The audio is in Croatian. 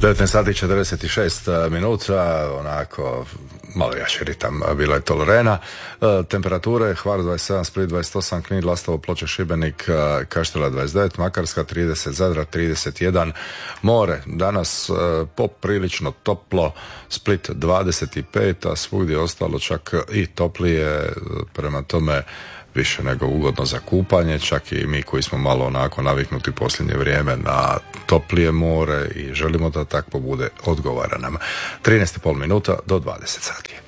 19 sati 46 minuta, onako malo jači ritam, bilo je to Lorena. Temperature: Hvar 27, Split 28, Knin, Lastovo, Ploče, Šibenik, Kaštela 29, Makarska 30, Zadra 31. More danas poprilično toplo, Split 25, a svugdje ostalo čak i toplije, prema tome više nego ugodno za kupanje, čak i mi koji smo malo onako naviknuti posljednje vrijeme na toplije more i želimo da takvo bude, odgovara nam. 13,5 minuta do 20 sati.